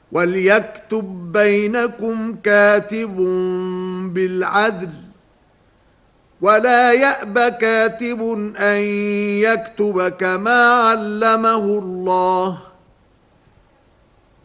وليكتب بينكم كاتب بالعدل ولا يأب كاتب أن يكتب كما علمه الله